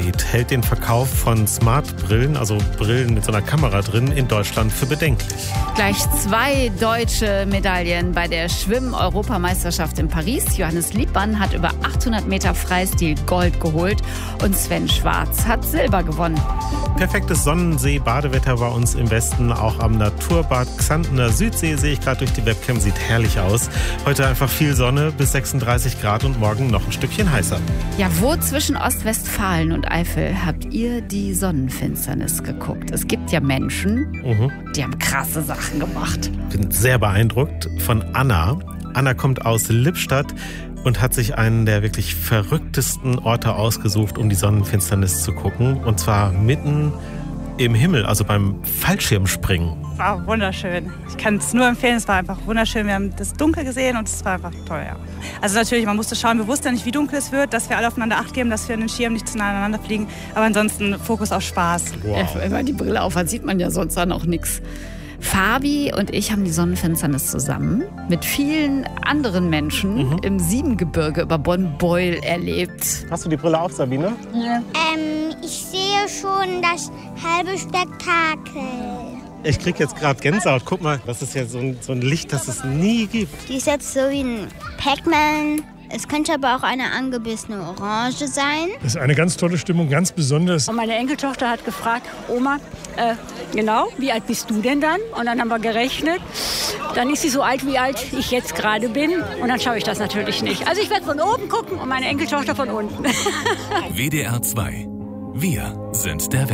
Date hält den Verkauf von Smart-Brillen, also Brillen mit so einer Kamera drin, in Deutschland für bedenklich. Gleich 2 deutsche Medaillen bei der Schwimm-Europameisterschaft in Paris. Johannes Liebmann hat über 800 Meter Freistil Gold geholt und Sven Schwarz hat Silber gewonnen. Perfektes Sonnensee-Badewetter bei uns im Westen, auch am Naturbad Xantener Südsee sehe ich gerade durch die Webcam, sieht herrlich aus. Heute einfach viel Sonne, bis 36 Grad und morgen noch ein Stückchen heißer. Ja, wo zwischen Ostwestfalen und Eifel habt ihr die Sonnenfinsternis geguckt? Es gibt ja Menschen, die haben krasse Sachen gemacht. Ich bin sehr beeindruckt von Anna. Anna kommt aus Lippstadt und hat sich einen der wirklich verrücktesten Orte ausgesucht, um die Sonnenfinsternis zu gucken. Und zwar mitten im Himmel, also beim Fallschirmspringen. War wunderschön. Ich kann es nur empfehlen, es war einfach wunderschön. Wir haben das Dunkel gesehen und es war einfach toll, ja. Also natürlich, man musste schauen, wir wussten ja nicht, wie dunkel es wird, dass wir alle aufeinander Acht geben, dass wir in den Schirmen nicht zueinander fliegen. Aber ansonsten Fokus auf Spaß. Wow. Ja, wenn man die Brille aufhat, sieht man ja sonst dann auch nichts. Fabi und ich haben die Sonnenfinsternis zusammen mit vielen anderen Menschen im Siebengebirge über Bonn-Beuel erlebt. Hast du die Brille auf, Sabine? Ja. Ich sehe schon das halbe Spektakel. Ich krieg jetzt gerade Gänsehaut. Guck mal, das ist ja so ein Licht, das es nie gibt. Die ist jetzt so wie ein Pac-Man. Es könnte aber auch eine angebissene Orange sein. Das ist eine ganz tolle Stimmung, ganz besonders. Und meine Enkeltochter hat gefragt, Oma, genau, wie alt bist du denn dann? Und dann haben wir gerechnet. Dann ist sie so alt, wie alt ich jetzt gerade bin. Und dann schaue ich das natürlich nicht. Also ich werde von oben gucken und meine Enkeltochter von unten. WDR 2. Wir sind der